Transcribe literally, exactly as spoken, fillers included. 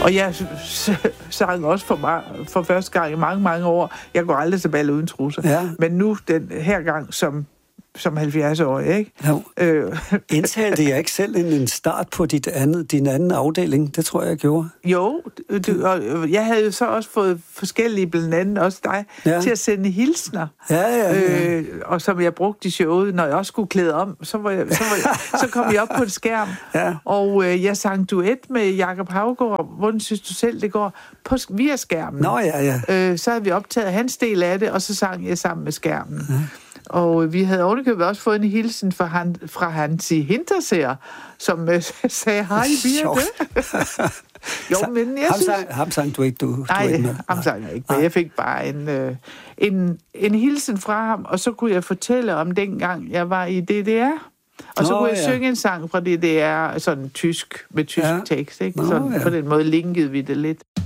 Og jeg sang også for, mig, for første gang i mange, mange år. Jeg går aldrig til bal uden trusser. Ja. Men nu, den her gang, som, som halvfjerds-årig, ikke? Jo. Øh. Indtalte jeg ikke selv en, en start på dit andet, din anden afdeling? Det tror jeg, jeg gjorde. Jo, du, og jeg havde jo så også fået forskellige, blandt andet også dig, ja. til at sende hilsner. Ja, ja, ja. Øh, og som jeg brugte i showet, når jeg også skulle klæde om, så, var jeg, så, var jeg, så kom jeg op på en skærm, ja. og øh, jeg sang duet med Jakob Haugaard. Hvordan synes du selv, det går? På, via skærmen. Nå, ja, ja. Øh, så havde vi optaget hans del af det, og så sang jeg sammen med skærmen. Ja. Og vi havde ovenikøbet også fået en hilsen fra, han, fra Hansi Hinterseer, som øh, sagde, hej, Birte. Jo, men jeg ham synes... Sang, ham sang du ikke, du, Nej, du ikke med. ham sang jeg ikke, men jeg fik bare en, øh, en, en hilsen fra ham, og så kunne jeg fortælle om dengang, jeg var i D D R. Og så Nå, kunne jeg ja. synge en sang fra D D R, sådan tysk, med tysk ja. tekst, ikke? Nå, Sådan, ja. på den måde linkede vi det lidt.